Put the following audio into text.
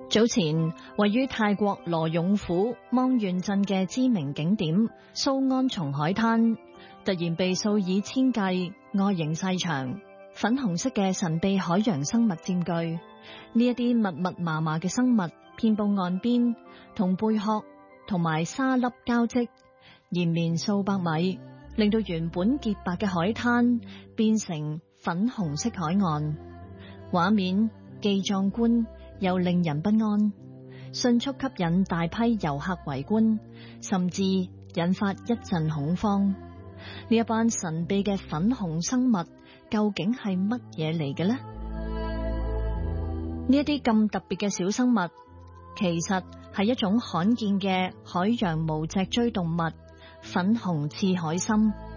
早前位於泰國羅勇府芒縣鎮嘅知名景點蘇安松海灘，突然被數以千計外形細長、粉紅色嘅神秘海洋生物佔據。呢一啲密密麻麻嘅生物遍布岸邊，同貝殼同埋沙粒交織，延綿數百米，令到原本潔白嘅海灘變成粉紅色海岸。畫面既壯觀又令人不安，迅速吸引大批遊客圍觀，甚至引發一陣恐慌。呢一班神秘嘅粉紅生物究竟係乜嘢嚟嘅呢？呢一啲咁特別嘅小生物，其實係一種罕見嘅海洋無脊椎動物——粉紅刺海參。